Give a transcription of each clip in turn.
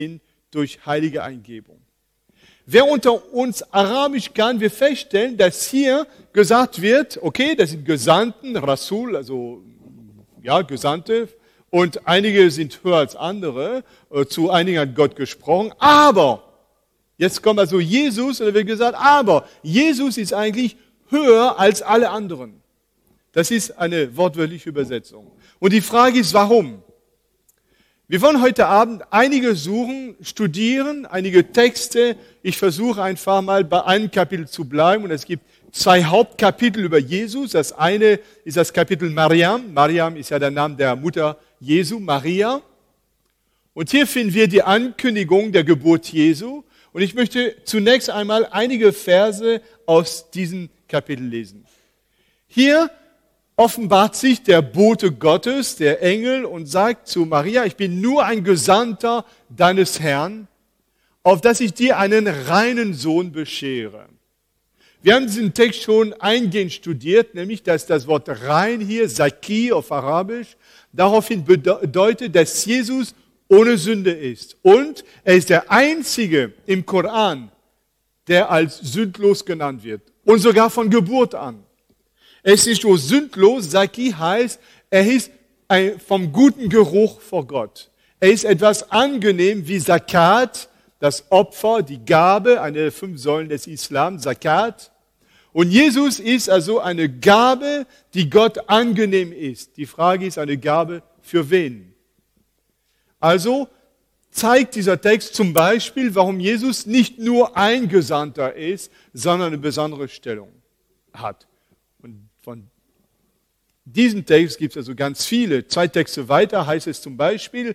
durch heilige Eingebung. Wer unter uns Arabisch kann, wir feststellen, dass hier gesagt wird, okay, das sind Gesandten, Rasul, also ja, Gesandte, und einige sind höher als andere, zu einigen hat Gott gesprochen, aber, jetzt kommt also Jesus, und da wird gesagt, aber Jesus ist eigentlich höher als alle anderen. Das ist eine wortwörtliche Übersetzung. Und die Frage ist, warum? Wir wollen heute Abend einige suchen, studieren, einige Texte. Ich versuche einfach mal bei einem Kapitel zu bleiben. Und es gibt 2 Hauptkapitel über Jesus. Das eine ist das Kapitel Mariam. Mariam ist ja der Name der Mutter Jesu, Maria. Und hier finden wir die Ankündigung der Geburt Jesu. Und ich möchte zunächst einmal einige Verse aus diesem Kapitel lesen. Hier offenbart sich der Bote Gottes, der Engel, und sagt zu Maria, ich bin nur ein Gesandter deines Herrn, auf dass ich dir einen reinen Sohn beschere. Wir haben diesen Text schon eingehend studiert, nämlich dass das Wort rein hier, Zaki auf Arabisch, daraufhin bedeutet, dass Jesus ohne Sünde ist. Und er ist der Einzige im Koran, der als sündlos genannt wird. Und sogar von Geburt an. Er ist nicht nur sündlos, Zaki heißt, er ist vom guten Geruch vor Gott. Er ist etwas angenehm wie Zakat, das Opfer, die Gabe, eine der 5 Säulen des Islam, Zakat. Und Jesus ist also eine Gabe, die Gott angenehm ist. Die Frage ist, eine Gabe für wen? Also zeigt dieser Text zum Beispiel, warum Jesus nicht nur ein Gesandter ist, sondern eine besondere Stellung hat. Und von diesem Text gibt es also ganz viele. 2 Texte weiter heißt es zum Beispiel,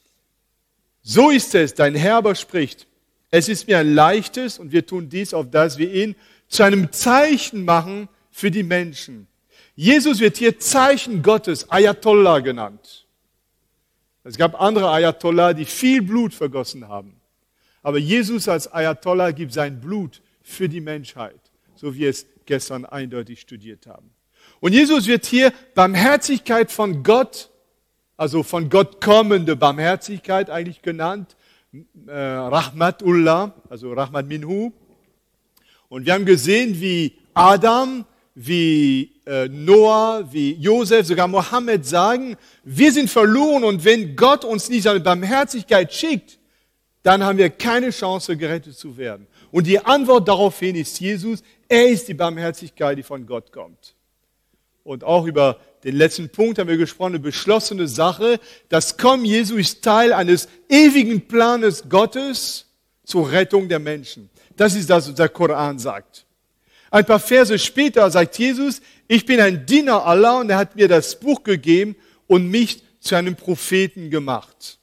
so ist es, dein Herr aber spricht, es ist mir ein leichtes und wir tun dies, auf dass wir ihn zu einem Zeichen machen für die Menschen. Jesus wird hier Zeichen Gottes, Ayatollah genannt. Es gab andere Ayatollah, die viel Blut vergossen haben. Aber Jesus als Ayatollah gibt sein Blut für die Menschheit, so wie wir es gestern eindeutig studiert haben. Und Jesus wird hier Barmherzigkeit von Gott, also von Gott kommende Barmherzigkeit eigentlich genannt, Rahmatullah, also Rahmat Minhu. Und wir haben gesehen, wie Adam, wie Noah, wie Josef, sogar Mohammed sagen, wir sind verloren und wenn Gott uns nicht seine Barmherzigkeit schickt, dann haben wir keine Chance, gerettet zu werden. Und die Antwort daraufhin ist Jesus, er ist die Barmherzigkeit, die von Gott kommt. Und auch über den letzten Punkt haben wir gesprochen, eine beschlossene Sache. Das Kommen Jesu ist Teil eines ewigen Planes Gottes zur Rettung der Menschen. Das ist das, was der Koran sagt. Ein paar Verse später sagt Jesus, ich bin ein Diener Allah und er hat mir das Buch gegeben und mich zu einem Propheten gemacht.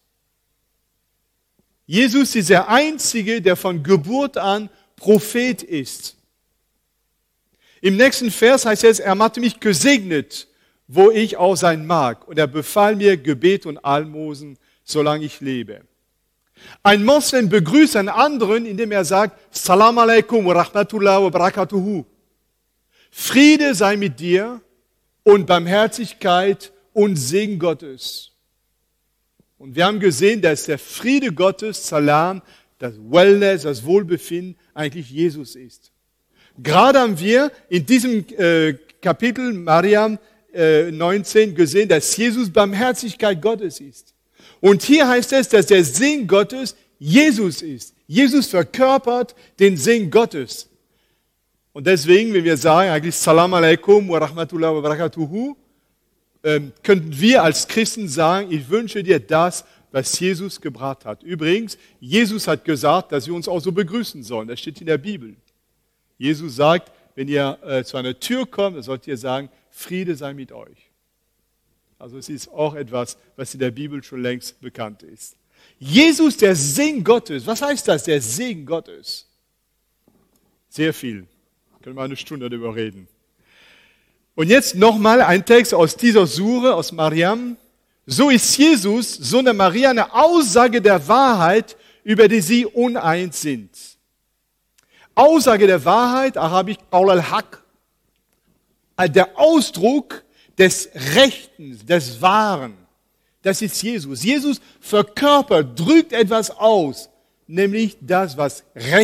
Jesus ist der Einzige, der von Geburt an Prophet ist. Im nächsten Vers heißt es, er hatte mich gesegnet, wo ich auch sein mag. Und er befahl mir Gebet und Almosen, solange ich lebe. Ein Moslem begrüßt einen anderen, indem er sagt, Salam alaikum wa rahmatullah wa barakatuhu. Friede sei mit dir und Barmherzigkeit und Segen Gottes. Und wir haben gesehen, dass der Friede Gottes, Salam, das Wellness, das Wohlbefinden eigentlich Jesus ist. Gerade haben wir in diesem Kapitel Mariam 19 gesehen, dass Jesus Barmherzigkeit Gottes ist. Und hier heißt es, dass der Segen Gottes Jesus ist. Jesus verkörpert den Segen Gottes. Und deswegen, wenn wir sagen, eigentlich Salam alaikum wa rahmatullah wa barakatuhu, könnten wir als Christen sagen, ich wünsche dir das, was Jesus gebracht hat. Übrigens, Jesus hat gesagt, dass wir uns auch so begrüßen sollen. Das steht in der Bibel. Jesus sagt, wenn ihr zu einer Tür kommt, dann sollt ihr sagen, Friede sei mit euch. Also es ist auch etwas, was in der Bibel schon längst bekannt ist. Jesus, der Segen Gottes. Was heißt das, der Segen Gottes? Sehr viel. Können wir eine Stunde darüber reden. Und jetzt nochmal ein Text aus dieser Sure, aus Mariam. So ist Jesus, Sohn der Maria, eine Aussage der Wahrheit, über die sie uneins sind. Aussage der Wahrheit, Arabisch, Qaul al-Haq, der Ausdruck des Rechten, des Wahren. Das ist Jesus. Jesus verkörpert, drückt etwas aus, nämlich das, was recht